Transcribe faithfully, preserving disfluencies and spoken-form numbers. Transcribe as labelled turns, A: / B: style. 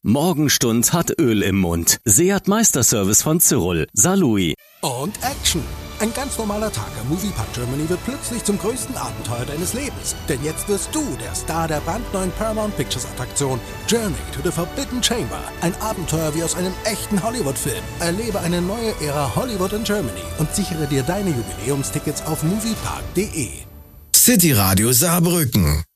A: Morgenstund hat Öl im Mund. Seat Meisterservice von Cyril. Salui.
B: Und Action. Ein ganz normaler Tag am Moviepark Germany wird plötzlich zum größten Abenteuer deines Lebens. Denn jetzt wirst du der Star der brandneuen Paramount Pictures Attraktion Journey to the Forbidden Chamber. Ein Abenteuer wie aus einem echten Hollywood-Film. Erlebe eine neue Ära Hollywood in Germany und sichere dir deine Jubiläumstickets auf moviepark punkt de.
C: City Radio Saarbrücken.